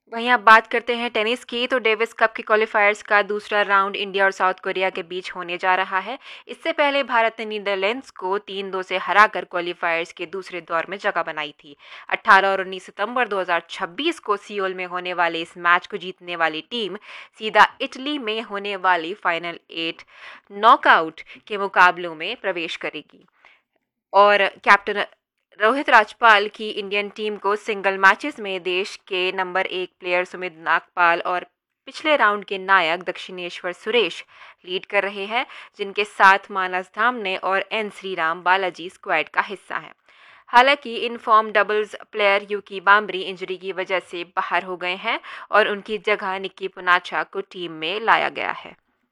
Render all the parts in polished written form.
वहीं आप बात करते हैं टेनिस की, तो डेविस कप के क्वालिफायर्स का दूसरा राउंड इंडिया और साउथ कोरिया के बीच होने जा रहा है। इससे पहले भारत ने नीदरलैंड्स को 3-2 से हराकर क्वालिफायर्स के दूसरे दौर में जगह बनाई थी। 18 और 19 सितंबर 2026 को सियोल में होने वाले इस मैच को जीतने वाली टीम सीधा इटली में होने वाली फाइनल 8 नॉकआउट के मुकाबलों में प्रवेश करेगी। और कैप्टन रोहित राजपाल की इंडियन टीम को सिंगल मैचेस में देश के नंबर 1 प्लेयर सुमित नागपाल और पिछले राउंड के नायक दक्षिणेश्वर सुरेश लीड कर रहे हैं, जिनके साथ मानस धामने और एन श्रीराम बालाजी स्क्वाड का हिस्सा हैं। हालांकि in form doubles player Yuki Bhambri injury की वजह से बाहर हो गए हैं और उनकी जगह निक्की पुनाचा को टीम में लाया गया है।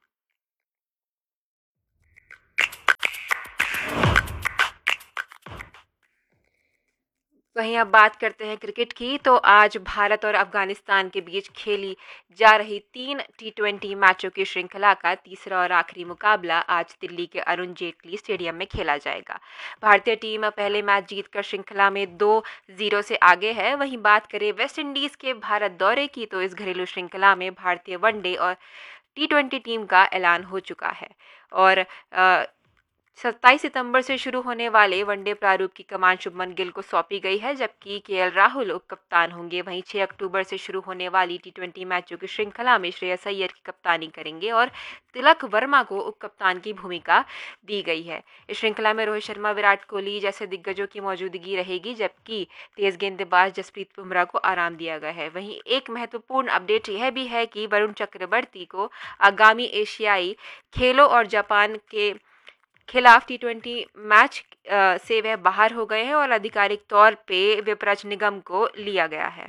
वहीं अब बात करते हैं क्रिकेट की, तो आज भारत और अफगानिस्तान के बीच खेली जा रही 3 T20 मैचों की श्रृंखला का तीसरा और आखिरी मुकाबला आज दिल्ली के अरुण जेटली स्टेडियम में खेला जाएगा। भारतीय टीम पहले मैच जीतकर श्रृंखला में 2-0 से आगे है। वहीं बात करें वेस्ट इंडीज के भारत दौरे की, तो इस घरेलू श्रृंखला में भारतीय वनडे और T20 टीम का ऐलान हो चुका है और 27 सितंबर से शुरू होने वाले वनडे प्रारूप की कमान शुभमन गिल को सौंपी गई है, जबकि केएल राहुल उप कप्तान होंगे। वहीं 6 अक्टूबर से शुरू होने वाली T20 मैचों की श्रृंखला में श्रेयस अय्यर की कप्तानी करेंगे और तिलक वर्मा को उप कप्तान की भूमिका दी गई है। इस श्रृंखला में रोहित शर्मा, विराट कोहली जैसे दिग्गजों की मौजूदगी रहेगी, जबकि तेज गेंदबाज जसप्रीत बुमराह को आराम दिया गया है। वहीं एक महत्वपूर्ण अपडेट यह भी है कि वरुण चक्रवर्ती को आगामी एशियाई खेलों और जापान के खिलाफ T20 मैच से वह बाहर हो गए हैं और आधिकारिक तौर पे विपराज निगम को लिया गया है।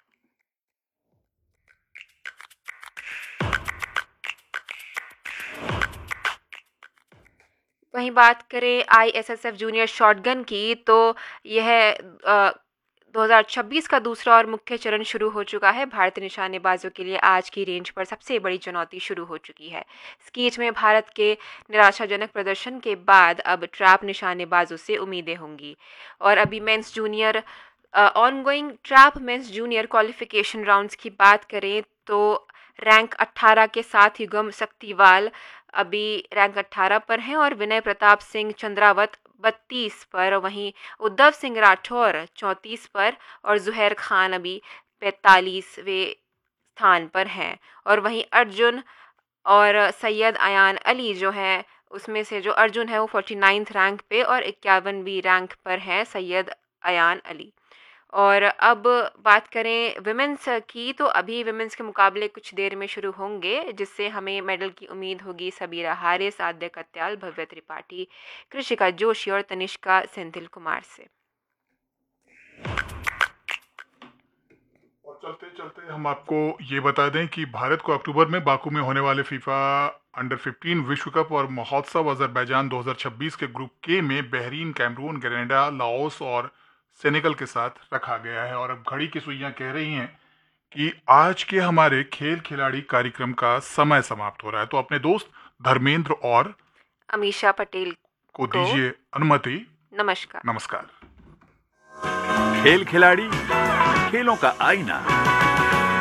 वहीं बात करें ISSF जूनियर शॉटगन की, तो यह 2026 का दूसरा और मुख्य चरण शुरू हो चुका है। भारतीय निशानेबाजों के लिए आज की रेंज पर सबसे बड़ी चुनौती शुरू हो चुकी है। स्कीच में भारत के निराशाजनक प्रदर्शन के बाद अब ट्रैप निशानेबाजों से उम्मीदें होंगी। और अभी mains junior ongoing trap mains junior qualification rounds की बात करें, तो रैंक 18 के साथ युगम सक्तिवाल अभी रैंक 18 पर हैं और विनय प्रताप सिंह चंद्रावत 32 पर, वहीं उद्धव सिंह राठौर 34 पर और जुहैर खान अभी 45वें स्थान पर हैं। और वहीं अर्जुन और सैयद अयान अली जो हैं, उसमें से जो अर्जुन है वो 49th रैंक पे और 51वीं रैंक पर है सैयद अयान अली। और अब बात करें विमेंस की, तो अभी विमेंस के मुकाबले कुछ देर में शुरू होंगे, जिससे हमें मेडल की उम्मीद होगी सबीरा हारिस, आद्य कत्याल, भव्य त्रिपाठी, कृषिका जोशी और तनिष्का सेंथिल कुमार से। और चलते चलते हम आपको ये बता दें कि भारत को अक्टूबर में बाकू में होने वाले फीफा अंडर 15 विश्व कप और महोत्सव अजरबैजान 2026 के ग्रुप के में बहरीन, कैमरून, कनाडा, लाओस और सेनेगल के साथ रखा गया है। और अब घड़ी की सुइयां कह रही हैं कि आज के हमारे खेल खिलाड़ी कार्यक्रम का समय समाप्त हो रहा है, तो अपने दोस्त धर्मेंद्र और अमीषा पटेल को दीजिए अनुमति। नमस्कार। नमस्कार। खेल खिलाड़ी, खेलों का आईना।